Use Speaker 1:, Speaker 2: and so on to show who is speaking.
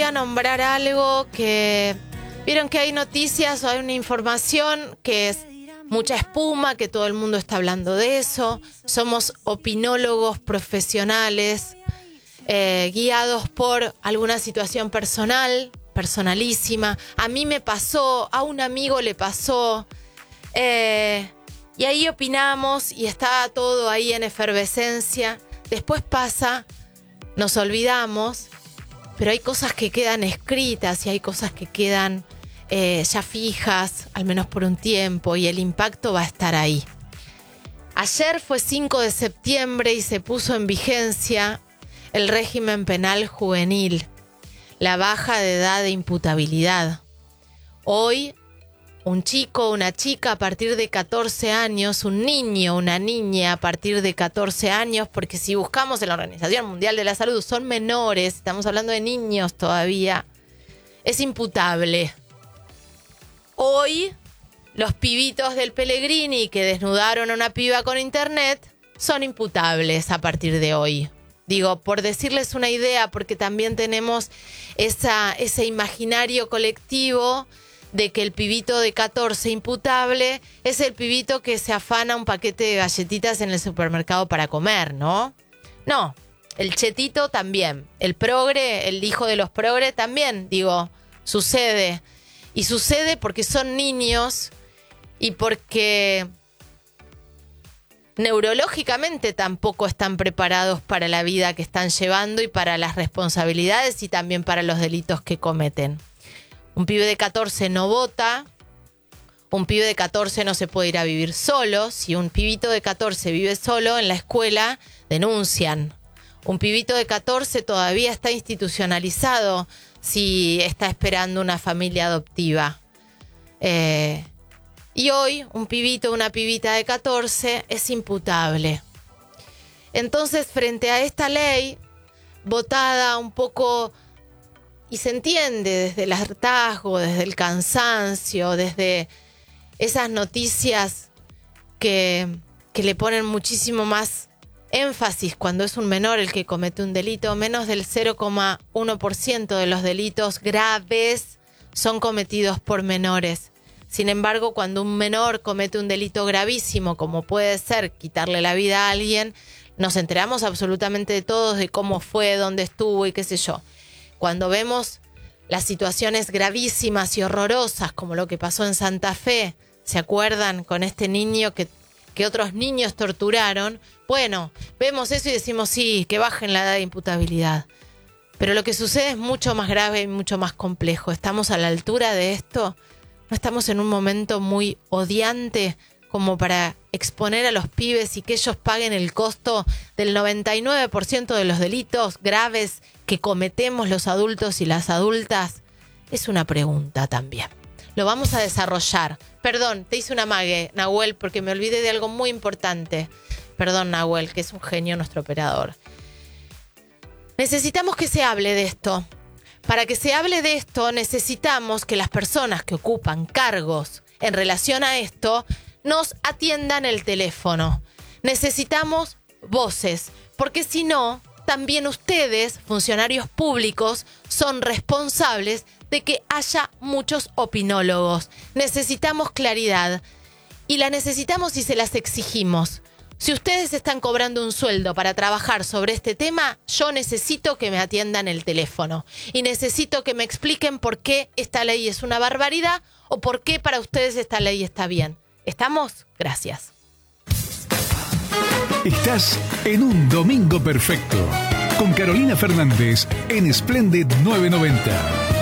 Speaker 1: a nombrar algo que... Vieron que hay noticias o hay una información que es mucha espuma, que todo el mundo está hablando de eso. Somos opinólogos profesionales, guiados por alguna situación personal, personalísima. A mí me pasó, a un amigo le pasó. Y ahí opinamos y está todo ahí en efervescencia. Después pasa, nos olvidamos, pero hay cosas que quedan escritas y hay cosas que quedan ya fijas, al menos por un tiempo, y el impacto va a estar ahí. Ayer fue 5 de septiembre y se puso en vigencia el régimen penal juvenil, la baja de edad de imputabilidad. Hoy, un chico, una chica a partir de 14 años, un niño, una niña a partir de 14 años, porque si buscamos en la Organización Mundial de la Salud, son menores, estamos hablando de niños todavía, es imputable. Hoy, los pibitos del Pellegrini que desnudaron a una piba con internet son imputables a partir de hoy. Digo, por decirles una idea, porque también tenemos ese imaginario colectivo de que el pibito de 14 imputable es el pibito que se afana un paquete de galletitas en el supermercado para comer, ¿no? No, el chetito también, el progre, el hijo de los progre también, digo, sucede. Y sucede porque son niños y porque neurológicamente tampoco están preparados para la vida que están llevando y para las responsabilidades y también para los delitos que cometen. Un pibe de 14 no vota, un pibe de 14 no se puede ir a vivir solo. Si un pibito de 14 vive solo en la escuela, denuncian. Un pibito de 14 todavía está institucionalizado si está esperando una familia adoptiva. Y hoy un pibito o una pibita de 14 es imputable. Entonces, frente a esta ley, votada un poco, y se entiende desde el hartazgo, desde el cansancio, desde esas noticias que le ponen muchísimo más énfasis cuando es un menor el que comete un delito. Menos del 0,1% de los delitos graves son cometidos por menores. Sin embargo, cuando un menor comete un delito gravísimo, como puede ser quitarle la vida a alguien, nos enteramos absolutamente de todos, de cómo fue, dónde estuvo y qué sé yo. Cuando vemos las situaciones gravísimas y horrorosas, como lo que pasó en Santa Fe, ¿se acuerdan? Con este niño que otros niños torturaron. Bueno, vemos eso y decimos sí, que bajen la edad de imputabilidad. Pero lo que sucede es mucho más grave y mucho más complejo. ¿Estamos a la altura de esto? ¿No estamos en un momento muy odiante como para exponer a los pibes y que ellos paguen el costo del 99% de los delitos graves que cometemos los adultos y las adultas? Es una pregunta también. Lo vamos a desarrollar. Perdón, te hice un amague, Nahuel, porque me olvidé de algo muy importante. Perdón, Nahuel, que es un genio nuestro operador. Necesitamos que se hable de esto. Para que se hable de esto, necesitamos que las personas que ocupan cargos en relación a esto nos atiendan el teléfono. Necesitamos voces, porque si no, también ustedes, funcionarios públicos, son responsables de que haya muchos opinólogos. Necesitamos claridad y la necesitamos y se las exigimos. Si ustedes están cobrando un sueldo para trabajar sobre este tema, yo necesito que me atiendan el teléfono y necesito que me expliquen por qué esta ley es una barbaridad o por qué para ustedes esta ley está bien. ¿Estamos? Gracias.
Speaker 2: Estás en un domingo perfecto con Carolina Fernández en Splendid 990.